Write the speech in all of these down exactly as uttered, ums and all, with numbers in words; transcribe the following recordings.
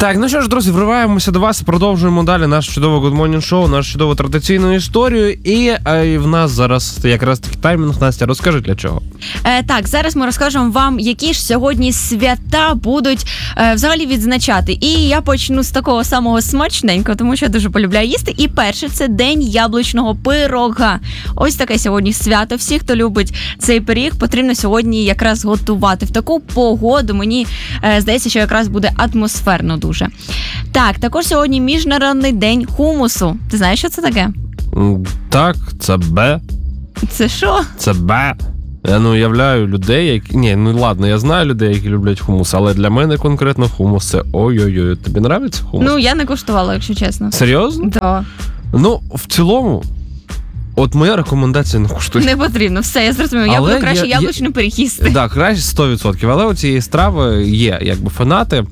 Так, ну що ж, друзі, вриваємося до вас і продовжуємо далі наше чудове Good Morning Show, нашу чудову традиційну історію. І, і в нас зараз якраз такий таймінг. Настя, розкажи, для чого? Е, так, зараз ми розкажемо вам, які ж сьогодні свята будуть е, взагалі відзначати. І я почну з такого самого смачненького, тому що я дуже полюбляю їсти. І перше, це День яблучного пирога. Ось таке сьогодні свято. Всі, хто любить цей пиріг, потрібно сьогодні якраз готувати. В таку погоду, мені е, здається, що якраз буде атмосферно дуже. Так, також сьогодні Міжнародний день хумусу. Ти знаєш, що це таке? Так, це Б. Це що? Це Б. Я не уявляю людей, які... Ні, ну ладно, я знаю людей, які люблять хумус, але для мене конкретно хумус це ой-ой-ой. Тобі нравиться хумус? Ну, я не куштувала, якщо чесно. Серйозно? Так. Ну, в цілому, от моя рекомендація не куштуй. Не потрібно, все, я зрозумів. Я буду краще я, яблучний я... пиріг їсти. Так, да, краще сто відсотків. Але у цієї страви є, якби, фанати.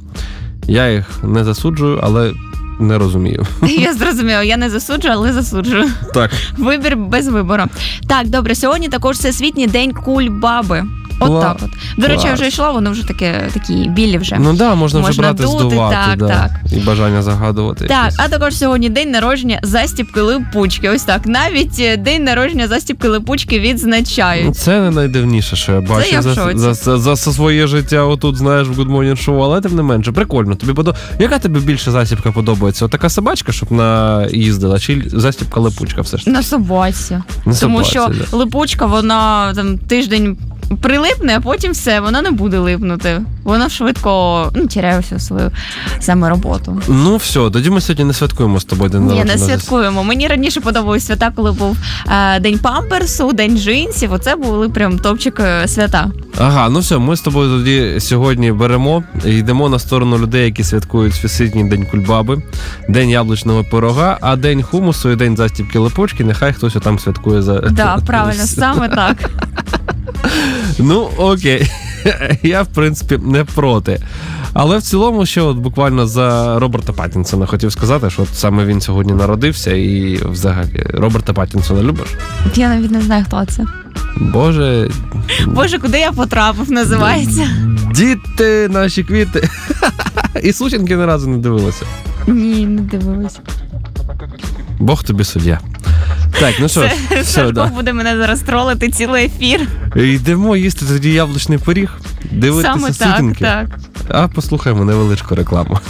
Я їх не засуджую, але не розумію. Я зрозуміла, я не засуджую, але засуджую. Так. Вибір без вибору. Так, добре, сьогодні також Всесвітній день кульбаби. От Кла... так от. До речі, я вже йшла, воно вже таке, такі білі вже. Ну да, можна, можна вже брати, дути, здувати, так, да. так. І бажання загадувати. Так, якісь. А також сьогодні день народження застібки липучки. Ось так, навіть день народження застібки липучки відзначають. Це не найдивніше, що я бачу я за, за, за, за, за своє життя отут, знаєш, в Good Morning Show, але тим не менше, прикольно. Тобі подо... Яка тобі більше застібка подобається? Отака собачка, щоб наїздила, чи застібка липучка все ж таки? На собаці. На Тому собаці, що да. липучка, вона там тиждень прилипне, а потім все, вона не буде липнути. Вона швидко, ну, тіряє всю свою саме роботу. Ну все, тоді ми сьогодні не святкуємо з тобою день народження. Ні, не святкуємо. Мені раніше подобались свята, коли був е, день памперсу, день джинсів. Оце були прям топчик свята. Ага, ну все, ми з тобою тоді сьогодні беремо і йдемо на сторону людей, які святкують Всесвітній день кульбаби, день яблучного пирога, а день хумусу і день застібки липучки, нехай хтось там святкує за... Так, да, правильно, саме так. Ну, окей. Я, в принципі, не проти. Але в цілому, що от буквально за Роберта Паттінсона хотів сказати, що от саме він сьогодні народився і взагалі Роберта Паттінсона любиш? Я навіть не знаю, хто це. Боже... Боже, куди я потрапив, називається. Діти, наші квіти. І сученьки ні разу не дивилися. Ні, не дивилася. Бог тобі суддя. Так, ну що, все, все, да. буде мене зараз тролити цілий ефір. Йдемо їсти тоді яблучний пиріг, дивитися саме сутінки. Так, так. А послухаємо невеличку рекламу.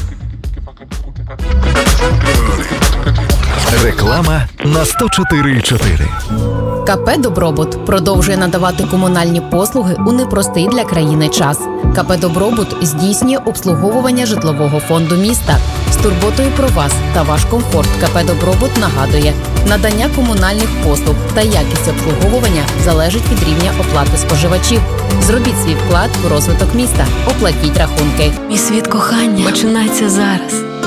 Реклама на сто чотири і чотири. КП «Добробут» продовжує надавати комунальні послуги у непростий для країни час. КП «Добробут» здійснює обслуговування житлового фонду міста. З турботою про вас та ваш комфорт КП «Добробут» нагадує, надання комунальних послуг та якість обслуговування залежить від рівня оплати споживачів. Зробіть свій вклад в розвиток міста. Оплатіть рахунки. Мій світ кохання починається зараз.